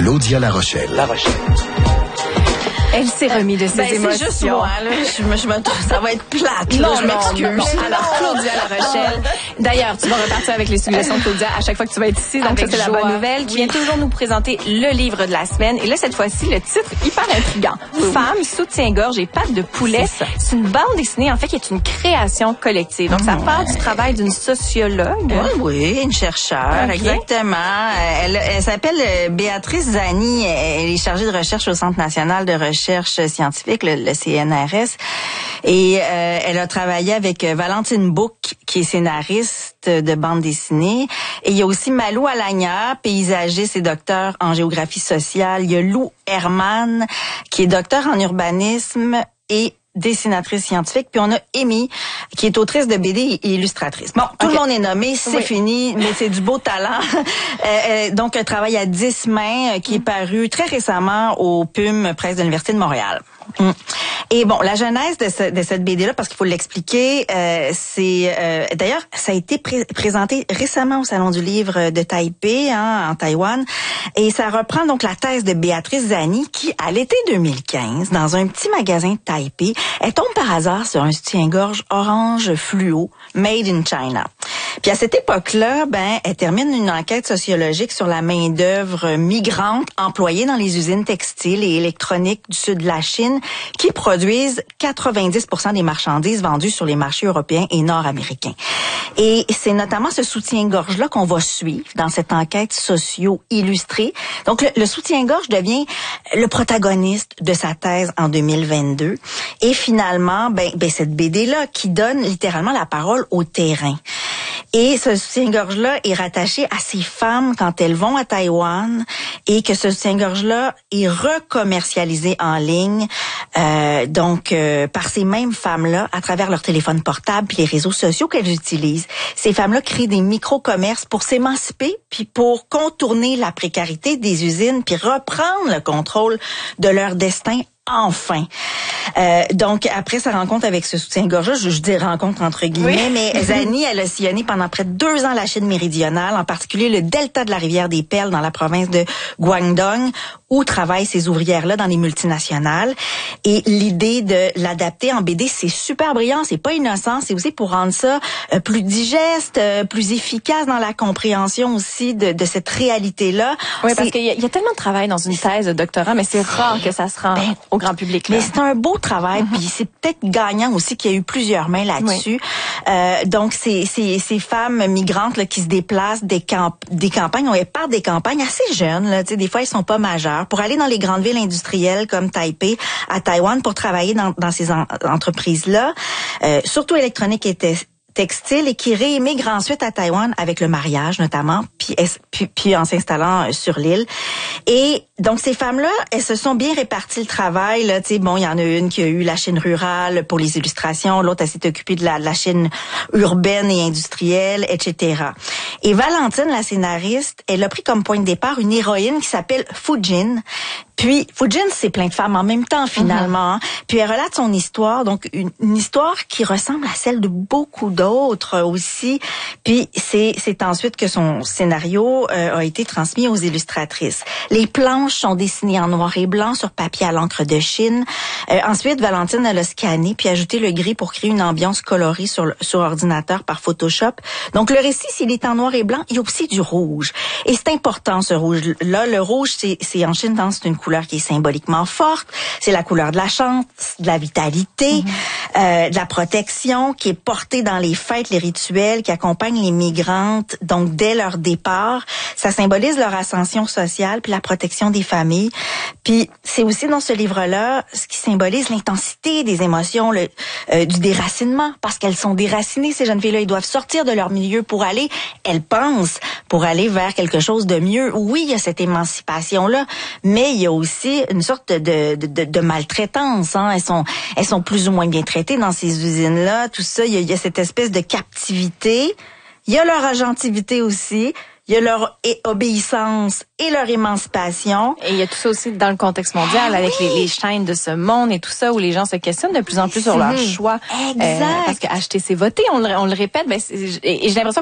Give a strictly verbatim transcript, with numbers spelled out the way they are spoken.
Claudia La Rochelle. La Rochelle. Elle s'est remise de ses ben, émotions. C'est juste moi, là. Je me, je me ça va être plate, là. Non, je m'excuse. non, non. Alors, Claudia La Rochelle. D'ailleurs, tu vas repartir avec les suggestions de Claudia à chaque fois que tu vas être ici. Donc, avec ça, c'est la bonne nouvelle. Tu viens toujours nous présenter le livre de la semaine. Et là, cette fois-ci, le titre hyper intriguant. Oui. Femme, soutien-gorge et pattes de poulet. C'est, c'est une bande dessinée, en fait, qui est une création collective. Donc, ça part du travail d'une sociologue. Oui, oui, une chercheure, okay. Exactement. Elle, elle s'appelle Béatrice Zani. Elle est chargée de recherche au Centre national de recherche scientifique, le, le C N R S. Et euh, elle a travaillé avec Valentine Bouc, qui est scénariste de bande dessinée. Et il y a aussi Malou Alagna, paysagiste et docteur en géographie sociale. Il y a Lou Herman, qui est docteur en urbanisme et dessinatrice scientifique. Puis on a Amy, qui est autrice de B D et illustratrice. Bon, tout okay. le monde est nommé, c'est oui. fini, mais c'est du beau talent. euh, donc, un travail à dix mains qui est paru très récemment au P U M Presse de l'Université de Montréal. Mm. Et bon, la genèse de, ce, de cette B D-là, parce qu'il faut l'expliquer, euh, c'est... Euh, d'ailleurs, ça a été pré- présenté récemment au Salon du livre de Taipei, hein, en Taïwan, et ça reprend donc la thèse de Béatrice Zani, qui, à l'été deux mille quinze, dans un petit magasin de Taipei, elle tombe par hasard sur un soutien-gorge orange fluo, made in China. Puis à cette époque-là, ben, elle termine une enquête sociologique sur la main-d'œuvre migrante employée dans les usines textiles et électroniques du sud de la Chine, qui produisent quatre-vingt-dix pour cent des marchandises vendues sur les marchés européens et nord-américains. Et c'est notamment ce soutien-gorge-là qu'on va suivre dans cette enquête socio-illustrée. Donc, le, le soutien-gorge devient le protagoniste de sa thèse en deux mille vingt-deux. Et finalement, ben, ben cette B D-là qui donne littéralement la parole au terrain. Et ce soutien-gorge-là est rattaché à ces femmes quand elles vont à Taïwan et que ce soutien-gorge-là est recommercialisé en ligne, euh, donc euh, par ces mêmes femmes-là à travers leur téléphone portable puis les réseaux sociaux qu'elles utilisent. Ces femmes-là créent des micro-commerces pour s'émanciper puis pour contourner la précarité des usines puis reprendre le contrôle de leur destin. Enfin. Euh, donc, après sa rencontre avec ce soutien-gorge, je, je dis rencontre entre guillemets, oui. mais Zani, elle a sillonné pendant près de deux ans la Chine méridionale, en particulier le delta de la rivière des Perles dans la province de Guangdong, où travaillent ces ouvrières-là dans les multinationales. Et l'idée de l'adapter en B D, c'est super brillant, c'est pas innocent, c'est aussi pour rendre ça euh, plus digeste, euh, plus efficace dans la compréhension aussi de, de cette réalité-là. Oui, c'est... parce qu'il y a, il y a tellement de travail dans une thèse de doctorat, mais c'est rare que ça se rend ben, au grand public. Là. Mais c'est un beau travail, mm-hmm. puis c'est peut-être gagnant aussi qu'il y a eu plusieurs mains là-dessus. Oui. Euh, donc, c'est, c'est, ces femmes migrantes là, qui se déplacent des, camp- des campagnes, elles partent des campagnes assez jeunes, là, des fois, elles sont pas majeures, pour aller dans les grandes villes industrielles comme Taipei, à Taïwan, pour travailler dans, dans ces en- entreprises-là, euh, surtout électroniques et te- textile, et qui réémigrent ensuite à Taïwan avec le mariage notamment, puis, puis, puis en s'installant sur l'île. Et donc ces femmes-là, elles se sont bien réparties le travail. Là, tu sais, bon, il y en a une qui a eu la Chine rurale pour les illustrations, l'autre elle s'est occupée de la, de la Chine urbaine et industrielle, et cetera. Et Valentine, la scénariste, elle a pris comme point de départ une héroïne qui s'appelle Fujin. Puis Fujin, c'est plein de femmes en même temps finalement. Mm-hmm. Puis elle relate son histoire, donc une, une histoire qui ressemble à celle de beaucoup d'autres aussi. Puis c'est c'est ensuite que son scénario euh, a été transmis aux illustratrices. Les planches sont dessinées en noir et blanc sur papier à l'encre de Chine. Euh, ensuite, Valentine elle a scanné puis ajouté le gris pour créer une ambiance colorée sur sur ordinateur par Photoshop. Donc le récit, s'il est en noir et blanc, il y a aussi du rouge. Et c'est important ce rouge là. Le rouge, c'est c'est en Chine, c'est une couleur qui est symboliquement forte. C'est la couleur de la chance, de la vitalité, mm-hmm. euh, de la protection, qui est portée dans les fêtes, les rituels qui accompagnent les migrantes, donc dès leur départ. Ça symbolise leur ascension sociale puis la protection des familles. Puis c'est aussi dans ce livre-là ce qui symbolise l'intensité des émotions, le, euh, du déracinement, parce qu'elles sont déracinées, ces jeunes filles-là. Ils doivent sortir de leur milieu pour aller, elles pensent, pour aller vers quelque chose de mieux. Oui, il y a cette émancipation-là, mais il y a aussi une sorte de, de, de, de maltraitance. Hein. Elles sont, elles sont plus ou moins bien traitées dans ces usines-là. Tout ça, il y a, il y a cette espèce de captivité. Il y a leur agentivité aussi. Il y a leur obéissance et leur émancipation. Et il y a tout ça aussi dans le contexte mondial, ah, avec oui. les, les chaînes de ce monde et tout ça, où les gens se questionnent de plus en plus sur leur choix. Exact. Euh, parce qu'acheter, c'est voter, on le, on le répète. Ben, c'est, et j'ai l'impression